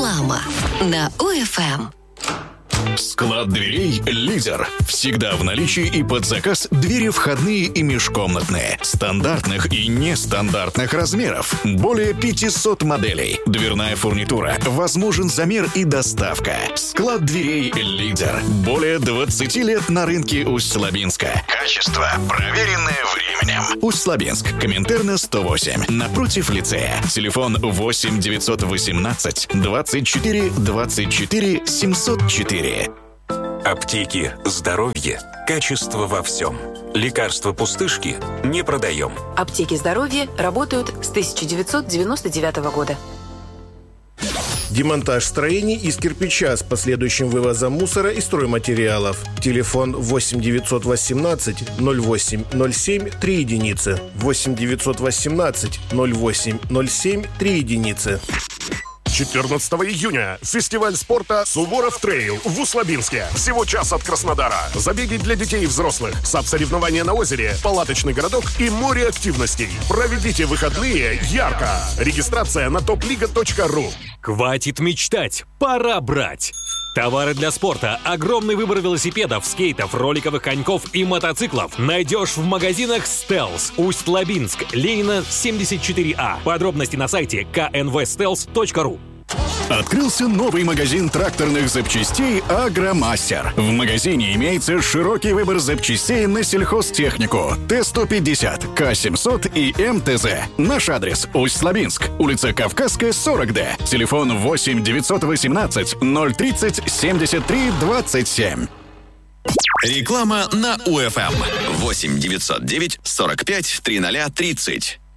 Реклама на УФМ. Склад дверей «Лидер». Всегда в наличии и под заказ двери входные и межкомнатные. Стандартных и нестандартных размеров. Более 500 моделей. Дверная фурнитура. Возможен замер и доставка. Склад дверей «Лидер». Более 20 лет на рынке Усть-Лабинска. Качество, проверенное временем. Усть-Лабинск. Коминтерна 108. Напротив лицея. Телефон 8 918 24 24 704. Аптеки «Здоровье». Качество во всем. Лекарства-пустышки не продаем. Аптеки «Здоровье» работают с 1999 года. Демонтаж строений из кирпича с последующим вывозом мусора и стройматериалов. Телефон 8 918 08 07 3 единицы. 8 918 08 07 3 единицы. 14 июня. Фестиваль спорта «Суворов Трейл» в Усть-Лабинске. Всего час от Краснодара. Забеги для детей и взрослых. САП-соревнования на озере, палаточный городок и море активностей. Проведите выходные ярко. Регистрация на topliga.ru. Хватит мечтать, пора брать! Товары для спорта, огромный выбор велосипедов, скейтов, роликовых коньков и мотоциклов найдешь в магазинах «Стелс». Усть-Лабинск, Ленина, 74А. Подробности на сайте knvstels.ru. Открылся новый магазин тракторных запчастей «Агромастер». В магазине имеется широкий выбор запчастей на сельхозтехнику Т-150, К-700 и МТЗ. Наш адрес – Усть-Лабинск, улица Кавказская, 40Д. Телефон 8 918 030 73 27. Реклама на УФМ. 8 909 45 300 30.